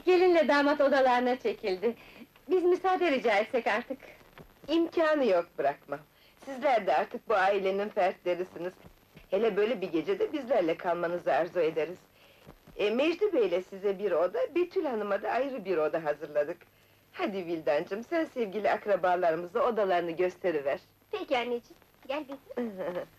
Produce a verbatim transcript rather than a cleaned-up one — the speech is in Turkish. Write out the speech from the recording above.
Gelinle damat odalarına çekildi. Biz müsaade rica etsek artık. İmkanı yok, bırakmam. Sizler de artık bu ailenin fertlerisiniz. Hele böyle bir gecede bizlerle kalmanızı arzu ederiz. E, Mecdi Bey'le size bir oda, Betül Hanım'a da ayrı bir oda hazırladık. Hadi Vildancığım, sen sevgili akrabalarımıza odalarını gösteriver. Peki anneciğim, gel götür.